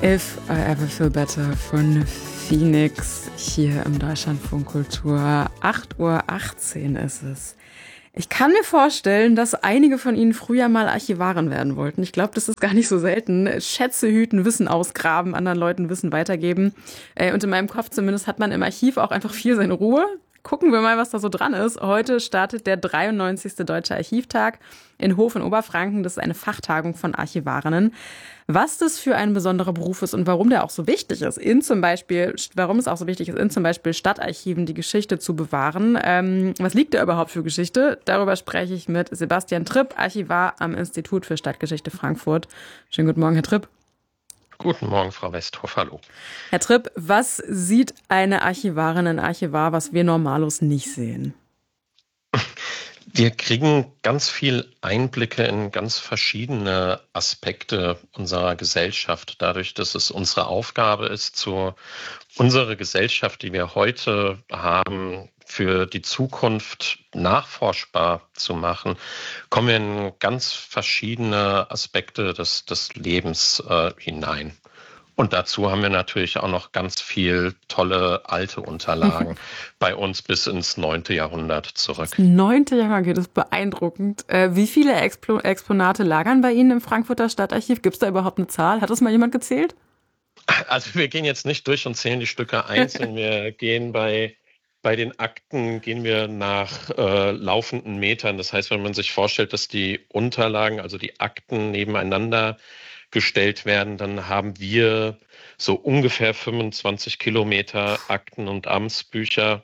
If I Ever Feel Better von Phoenix hier im Deutschlandfunk Kultur. 8:18 Uhr ist es. Ich kann mir vorstellen, dass einige von Ihnen früher mal Archivarin werden wollten. Ich glaube, das ist gar nicht so selten. Schätze hüten, Wissen ausgraben, anderen Leuten Wissen weitergeben. Und in meinem Kopf zumindest hat man im Archiv auch einfach viel seine Ruhe. Gucken wir mal, was da so dran ist. Heute startet der 93. Deutsche Archivtag in Hof in Oberfranken. Das ist eine Fachtagung von Archivarinnen. Was das für ein besonderer Beruf ist und warum der auch so wichtig ist, warum es auch so wichtig ist, in zum Beispiel Stadtarchiven die Geschichte zu bewahren. Was liegt da überhaupt für Geschichte? Darüber spreche ich mit Sebastian Tripp, Archivar am Institut für Stadtgeschichte Frankfurt. Schönen guten Morgen, Herr Tripp. Guten Morgen, Frau Westhoff, hallo. Herr Tripp, was sieht eine Archivarin, ein Archivar, was wir Normalos nicht sehen? Wir kriegen ganz viel Einblicke in ganz verschiedene Aspekte unserer Gesellschaft, dadurch, dass es unsere Aufgabe ist, unsere Gesellschaft, die wir heute haben, für die Zukunft nachforschbar zu machen, kommen wir in ganz verschiedene Aspekte des Lebens hinein. Und dazu haben wir natürlich auch noch ganz viel tolle alte Unterlagen bei uns bis ins 9. Jahrhundert zurück. Das 9. Jahrhundert, das ist beeindruckend. Wie viele Exponate lagern bei Ihnen im Frankfurter Stadtarchiv? Gibt es da überhaupt eine Zahl? Hat das mal jemand gezählt? Also wir gehen jetzt nicht durch und zählen die Stücke einzeln. Wir gehen bei den Akten nach laufenden Metern. Das heißt, wenn man sich vorstellt, dass die Unterlagen, also die Akten nebeneinander gestellt werden, dann haben wir so ungefähr 25 Kilometer Akten und Amtsbücher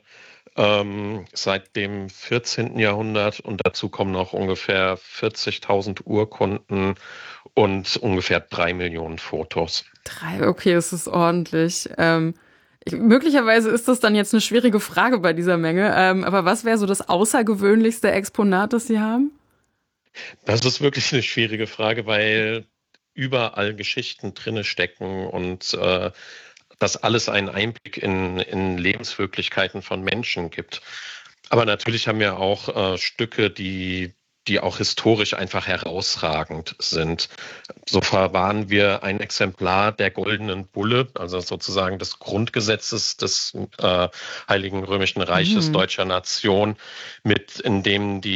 seit dem 14. Jahrhundert und dazu kommen noch ungefähr 40.000 Urkunden und ungefähr 3 Millionen Fotos. Okay, das ist ordentlich. Möglicherweise ist das dann jetzt eine schwierige Frage bei dieser Menge, aber was wäre so das außergewöhnlichste Exponat, das Sie haben? Das ist wirklich eine schwierige Frage, weil überall Geschichten drinne stecken und das alles einen Einblick in Lebenswirklichkeiten von Menschen gibt. Aber natürlich haben wir auch Stücke, die auch historisch einfach herausragend sind. So verwahren wir ein Exemplar der Goldenen Bulle, also sozusagen des Grundgesetzes des Heiligen Römischen Reiches deutscher Nation, in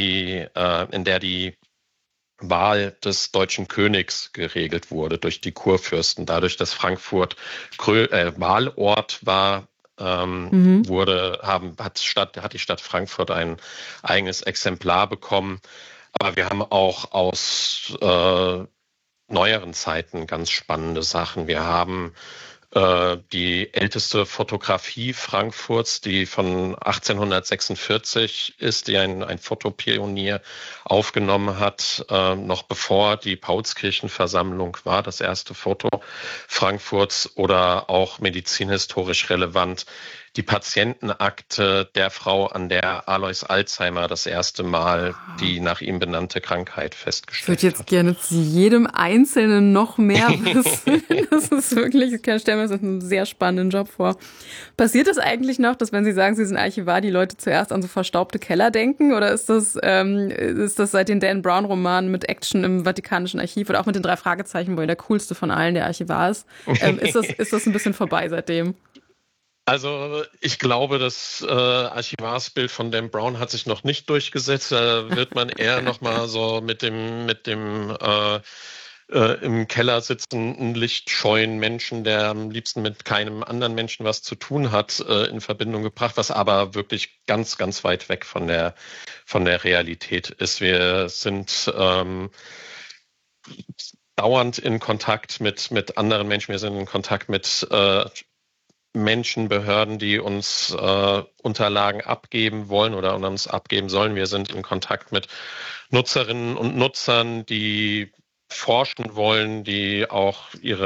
der die Wahl des deutschen Königs geregelt wurde durch die Kurfürsten. Dadurch, dass Frankfurt Wahlort war, hat die Stadt Frankfurt ein eigenes Exemplar bekommen. Aber wir haben auch aus neueren Zeiten ganz spannende Sachen. Wir haben die älteste Fotografie Frankfurts, die von 1846 ist, die ein Fotopionier aufgenommen hat, noch bevor die Paulskirchenversammlung war, das erste Foto Frankfurts, oder auch medizinhistorisch relevant. Die Patientenakte der Frau, an der Alois Alzheimer das erste Mal die nach ihm benannte Krankheit festgestellt hat. Ich würde jetzt gerne zu jedem Einzelnen noch mehr wissen. Das ist wirklich, ich stelle mir das einen sehr spannenden Job vor. Passiert es eigentlich noch, dass wenn Sie sagen, Sie sind Archivar, die Leute zuerst an so verstaubte Keller denken? Oder ist das seit den Dan Brown-Romanen mit Action im Vatikanischen Archiv oder auch mit den 3 Fragezeichen, wo er der coolste von allen der Archivar ist? Ist das ein bisschen vorbei seitdem? Also ich glaube, das Archivarsbild von Dan Brown hat sich noch nicht durchgesetzt. Da wird man eher noch mal so mit dem im Keller sitzenden lichtscheuen Menschen, der am liebsten mit keinem anderen Menschen was zu tun hat, in Verbindung gebracht, was aber wirklich ganz, ganz weit weg von der Realität ist. Wir sind dauernd in Kontakt mit anderen Menschen. Wir sind in Kontakt mit Menschen, Behörden, die uns Unterlagen abgeben wollen oder uns abgeben sollen. Wir sind in Kontakt mit Nutzerinnen und Nutzern, die forschen wollen, die auch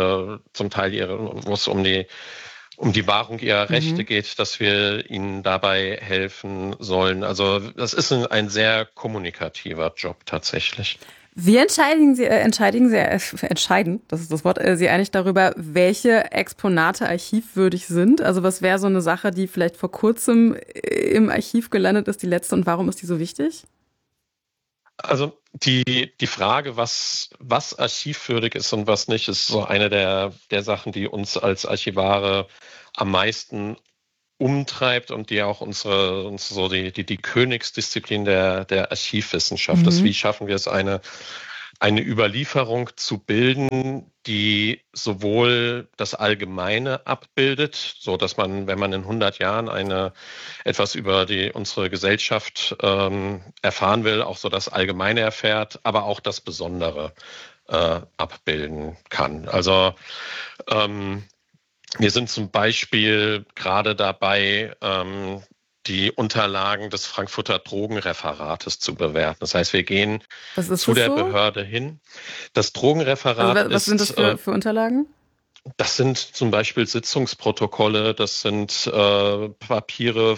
wo es um die Wahrung ihrer Rechte geht, dass wir ihnen dabei helfen sollen. Also das ist ein sehr kommunikativer Job tatsächlich. Wie entscheiden, das ist das Wort, Sie eigentlich darüber, welche Exponate archivwürdig sind? Also was wäre so eine Sache, die vielleicht vor kurzem im Archiv gelandet ist, die letzte, und warum ist die so wichtig? Also die Frage, was archivwürdig ist und was nicht, ist so eine der Sachen, die uns als Archivare am meisten umtreibt und die auch uns so die Königsdisziplin der Archivwissenschaft ist. Wie Mhm. schaffen wir es, eine Überlieferung zu bilden, die sowohl das Allgemeine abbildet, so dass man, wenn man in 100 Jahren etwas über unsere Gesellschaft erfahren will, auch so das Allgemeine erfährt, aber auch das Besondere abbilden kann. Also ähm, wir sind zum Beispiel gerade dabei, die Unterlagen des Frankfurter Drogenreferates zu bewerten. Das heißt, wir gehen Was ist zu das der so? Behörde hin. Das Also Drogenreferat was sind das ist, für Unterlagen? das sind zum Beispiel Sitzungsprotokolle, das sind Papiere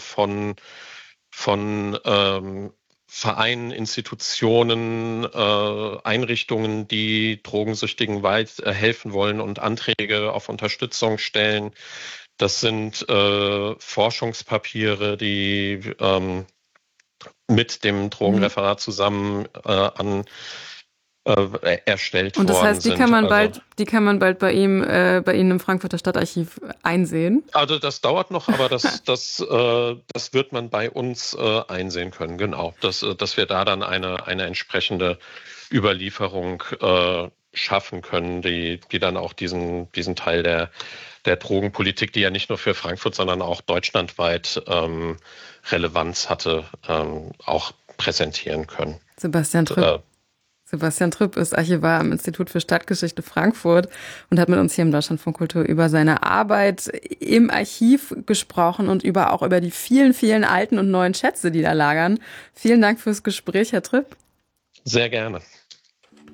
von Vereinen, Institutionen, Einrichtungen, die Drogensüchtigen weit helfen wollen und Anträge auf Unterstützung stellen. Das sind Forschungspapiere, die mit dem Mhm. Drogenreferat zusammen erstellt Und das worden heißt, sind. die kann man bald bei Ihnen im Frankfurter Stadtarchiv einsehen. Also das dauert noch, aber das wird man bei uns einsehen können, genau. Dass wir da dann eine entsprechende Überlieferung schaffen können, die dann auch diesen Teil der Drogenpolitik, die ja nicht nur für Frankfurt, sondern auch deutschlandweit Relevanz hatte, auch präsentieren können. Sebastian Tripp. Äh, Sebastian Tripp ist Archivar am Institut für Stadtgeschichte Frankfurt und hat mit uns hier im Deutschlandfunk Kultur über seine Arbeit im Archiv gesprochen und auch über die vielen, vielen alten und neuen Schätze, die da lagern. Vielen Dank fürs Gespräch, Herr Tripp. Sehr gerne.